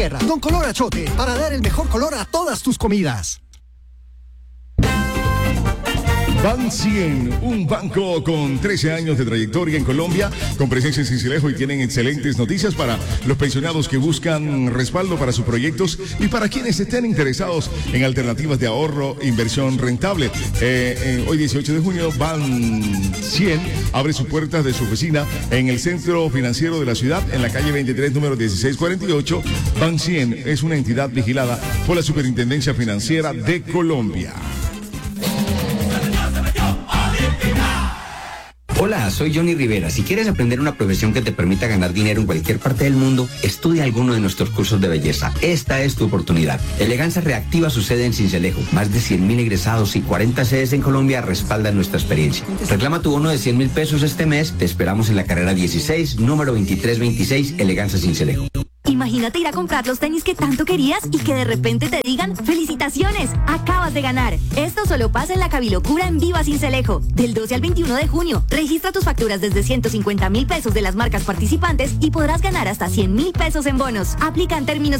Con color achote, para dar el mejor color a todas tus comidas. Ban 100, un banco con 13 años de trayectoria en Colombia, con presencia en Sincelejo, y tienen excelentes noticias para los pensionados que buscan respaldo para sus proyectos y para quienes estén interesados en alternativas de ahorro e inversión rentable. Hoy 18 de junio, Ban 100 abre sus puertas de su oficina en el centro financiero de la ciudad, en la calle 23, número 1648. Ban 100 es una entidad vigilada por la Superintendencia Financiera de Colombia. Hola, soy Johnny Rivera. Si quieres aprender una profesión que te permita ganar dinero en cualquier parte del mundo, estudia alguno de nuestros cursos de belleza. Esta es tu oportunidad. Eleganza reactiva su sede en Sincelejo. Más de 100.000 egresados y 40 sedes en Colombia respaldan nuestra experiencia. Reclama tu bono de 100.000 pesos este mes. Te esperamos en la carrera 16, número 2326, Eleganza Sincelejo. Imagínate ir a comprar los tenis que tanto querías y que de repente te digan ¡felicitaciones! ¡Acabas de ganar! Esto solo pasa en la Cabilocura en Viva Sincelejo, del 12 al 21 de junio. Registra tus facturas desde 150.000 pesos de las marcas participantes y podrás ganar hasta 100.000 pesos en bonos. Aplican términos